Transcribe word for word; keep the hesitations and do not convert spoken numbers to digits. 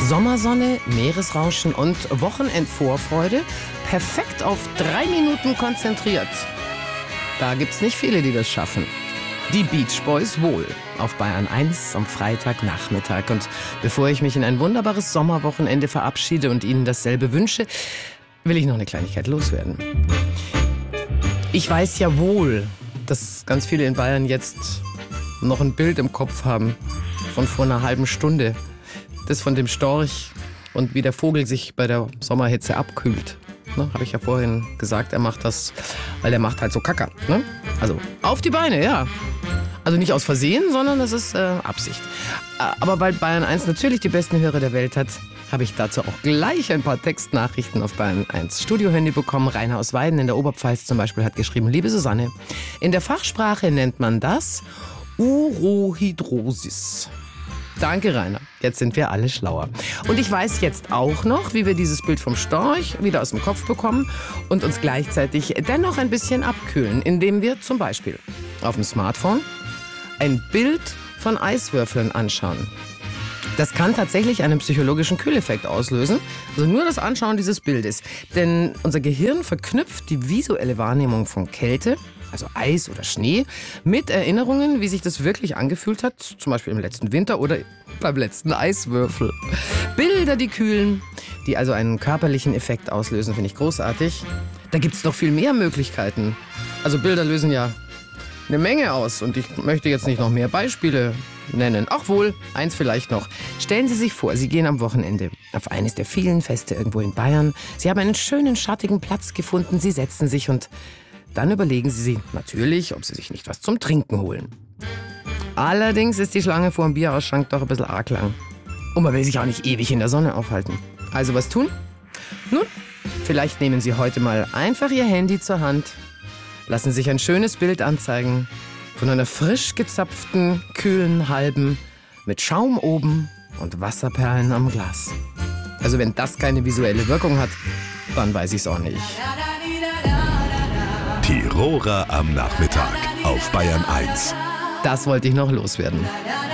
Sommersonne, Meeresrauschen und Wochenendvorfreude perfekt auf drei Minuten konzentriert. Da gibt's nicht viele, die das schaffen. Die Beach Boys wohl auf Bayern eins am Freitagnachmittag. Und bevor ich mich in ein wunderbares Sommerwochenende verabschiede und Ihnen dasselbe wünsche, will ich noch eine Kleinigkeit loswerden. Ich weiß ja wohl, dass ganz viele in Bayern jetzt noch ein Bild im Kopf haben von vor einer halben Stunde. Das von dem Storch und wie der Vogel sich bei der Sommerhitze abkühlt. Ne, habe ich ja vorhin gesagt, er macht das, weil der macht halt so Kacker. Ne? Also auf die Beine, ja. Also nicht aus Versehen, sondern das ist äh, Absicht. Aber weil Bayern eins natürlich die besten Hörer der Welt hat, habe ich dazu auch gleich ein paar Textnachrichten auf Bayern eins Studiohandy bekommen. Rainer aus Weiden in der Oberpfalz zum Beispiel hat geschrieben: Liebe Susanne, in der Fachsprache nennt man das Urohydrosis. Danke, Rainer. Jetzt sind wir alle schlauer. Und ich weiß jetzt auch noch, wie wir dieses Bild vom Storch wieder aus dem Kopf bekommen und uns gleichzeitig dennoch ein bisschen abkühlen, indem wir zum Beispiel auf dem Smartphone ein Bild von Eiswürfeln anschauen. Das kann tatsächlich einen psychologischen Kühleffekt auslösen. Also nur das Anschauen dieses Bildes. Denn unser Gehirn verknüpft die visuelle Wahrnehmung von Kälte, also Eis oder Schnee, mit Erinnerungen, wie sich das wirklich angefühlt hat, zum Beispiel im letzten Winter oder beim letzten Eiswürfel. Bilder, die kühlen, die also einen körperlichen Effekt auslösen, finde ich großartig. Da gibt es noch viel mehr Möglichkeiten. Also Bilder lösen ja eine Menge aus und ich möchte jetzt nicht noch mehr Beispiele nennen. Ach wohl, eins vielleicht noch. Stellen Sie sich vor, Sie gehen am Wochenende auf eines der vielen Feste irgendwo in Bayern. Sie haben einen schönen, schattigen Platz gefunden, Sie setzen sich und dann überlegen Sie sich natürlich, ob Sie sich nicht was zum Trinken holen. Allerdings ist die Schlange vor dem Bierausschank doch ein bisschen arg lang. Und man will sich auch nicht ewig in der Sonne aufhalten. Also was tun? Nun, vielleicht nehmen Sie heute mal einfach Ihr Handy zur Hand, lassen sich ein schönes Bild anzeigen von einer frisch gezapften, kühlen Halben mit Schaum oben und Wasserperlen am Glas. Also wenn das keine visuelle Wirkung hat, dann weiß ich's auch nicht. Tiroler am Nachmittag auf Bayern eins. Das wollte ich noch loswerden.